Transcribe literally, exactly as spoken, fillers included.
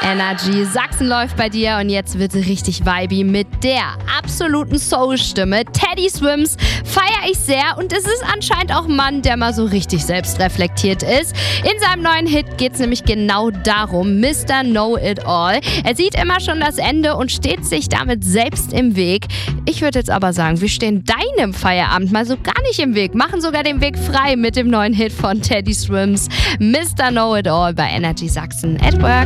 Energy Sachsen läuft bei dir und jetzt wird es richtig vibey mit der absoluten Soul-Stimme. Teddy Swims feiere ich sehr und es ist anscheinend auch ein Mann, der mal so richtig selbstreflektiert ist. In seinem neuen Hit geht es nämlich genau darum, Mister Know-It-All. Er sieht immer schon das Ende und steht sich damit selbst im Weg. Ich würde jetzt aber sagen, wir stehen deinem Feierabend mal so gar nicht im Weg, machen sogar den Weg frei mit dem neuen Hit von Teddy Swims, Mister Know-It-All bei Energy Sachsen at Work.